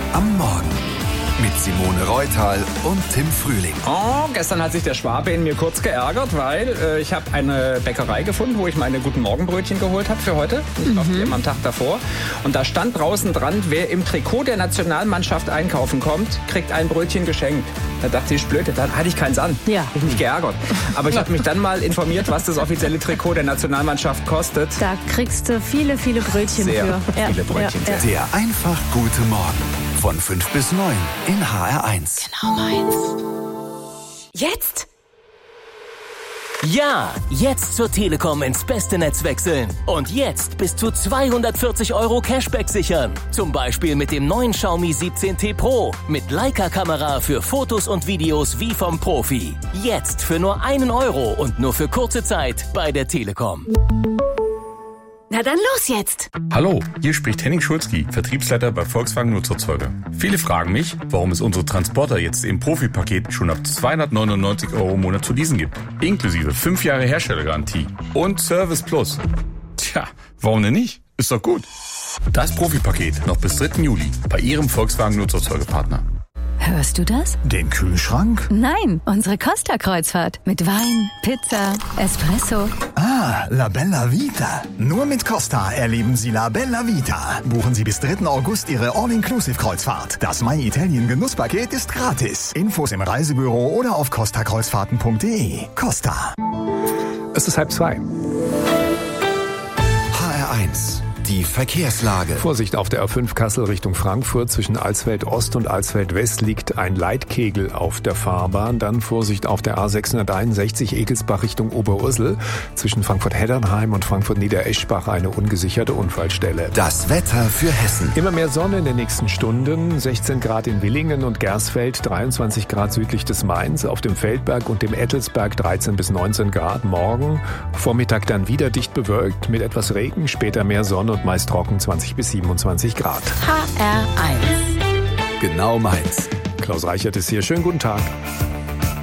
am Morgen. Mit Simone Reutal und Tim Frühling. Oh, gestern hat sich der Schwabe in mir kurz geärgert, weil ich habe eine Bäckerei gefunden, wo ich meine guten Morgenbrötchen geholt habe für heute. Ich kaufe die immer am Tag davor. Und da stand draußen dran, wer im Trikot der Nationalmannschaft einkaufen kommt, kriegt ein Brötchen geschenkt. Da dachte ich, blöd, dann hatte ich keins an. Ja. Hab ich mich geärgert. Aber ich habe mich dann mal informiert, was das offizielle Trikot der Nationalmannschaft kostet. Da kriegst du viele Brötchen Sehr für. viele Brötchen. Ja. Der einfach gute Morgen. Von 5 bis 9 in HR1. Genau meins. Jetzt? Ja, jetzt zur Telekom ins beste Netz wechseln. Und jetzt bis zu 240 € Cashback sichern. Zum Beispiel mit dem neuen Xiaomi 17T Pro. Mit Leica-Kamera für Fotos und Videos wie vom Profi. Jetzt für nur 1 € und nur für kurze Zeit bei der Telekom. Na dann los jetzt! Hallo, hier spricht Henning Schulzki, Vertriebsleiter bei Volkswagen Nutzerzeuger. Viele fragen mich, warum es unsere Transporter jetzt im Profi-Paket schon ab 299 € im Monat zu leasen gibt. Inklusive 5 Jahre Herstellergarantie und Service Plus. Tja, warum denn nicht? Ist doch gut. Das Profi-Paket noch bis 3. Juli bei Ihrem Volkswagen Nutzerzeugerpartner. Hörst du das? Den Kühlschrank? Nein, unsere Costa-Kreuzfahrt. Mit Wein, Pizza, Espresso. Ah, La Bella Vita. Nur mit Costa erleben Sie La Bella Vita. Buchen Sie bis 3. August Ihre All-Inclusive-Kreuzfahrt. Das My Italien Genusspaket ist gratis. Infos im Reisebüro oder auf costakreuzfahrten.de. Costa. Es ist 1:30. HR1. Die Verkehrslage. Vorsicht auf der A5 Kassel Richtung Frankfurt. Zwischen Alsfeld Ost und Alsfeld West liegt ein Leitkegel auf der Fahrbahn. Dann Vorsicht auf der A661 Egelsbach Richtung Oberursel. Zwischen Frankfurt-Heddernheim und Frankfurt-Niedereschbach eine ungesicherte Unfallstelle. Das Wetter für Hessen. Immer mehr Sonne in den nächsten Stunden. 16 Grad in Willingen und Gersfeld, 23 Grad südlich des Mains. Auf dem Feldberg und dem Ettelsberg 13 bis 19 Grad. Morgen Vormittag dann wieder dicht bewölkt mit etwas Regen, später mehr Sonne und meist trocken 20 bis 27 Grad. HR1. Genau meins. Klaus Reichert ist hier. Schönen guten Tag.